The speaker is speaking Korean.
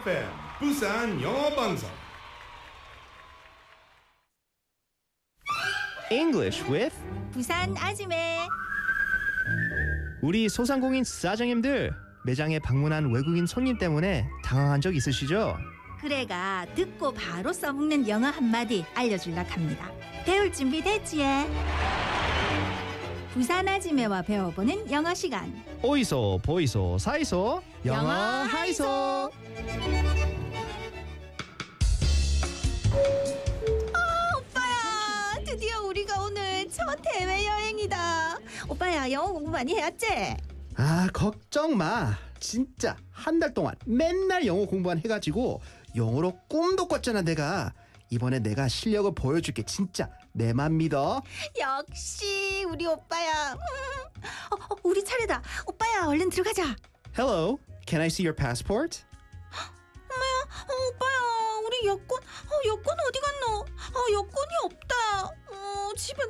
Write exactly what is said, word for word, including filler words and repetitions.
에프엠 부산 영어 방송. English with 부산 아지매. 우리 소상공인 사장님들 매장에 방문한 외국인 손님 때문에 당황한 적 있으시죠? 그래가 듣고 바로 써먹는 영어 한마디 알려줄라 합니다. 배울 준비 됐지? 부산 아지매와 배워보는 영어 시간. 오이소 보이소 사이소 영어 영어 하이소. 오빠야, 드디어 우리가 오늘 첫 해외 여행이다. 오빠야, 영어 공부 많이 해왔지? 아 걱정 마. 진짜 한 달 동안 맨날 영어 공부만 해가지고 영어로 꿈도 꿨잖아 내가. 이번에 내가 실력을 보여줄게. 진짜 내 맘 믿어. 역시 우리 오빠야. 음. 어, 어, 우리 차례다. 오빠야, 얼른 들어가자. Hello, can I see your passport? 어, 오빠야, 우리 여권, 어, 여권 어디 갔노? 어, 여권이 없다. 어, 집에